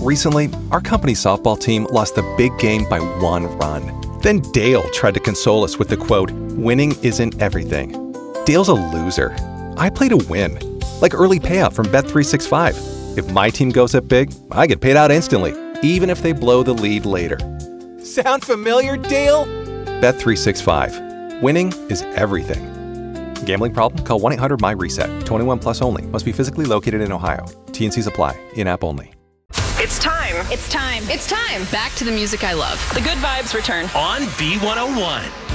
Recently, our company's softball team lost the big game by 1 run. Then Dale tried to console us with the quote, "Winning isn't everything." Dale's a loser. I play to win, like early payout from Bet365. If my team goes up big, I get paid out instantly, even if they blow the lead later. Sound familiar, Dale? Bet365. Winning is everything. Gambling problem? Call 1-800-MY-RESET. 21 plus only. Must be physically located in Ohio. T&Cs apply. In-app only. It's time. It's time. It's time. Back to the music I love. The good vibes return on B101.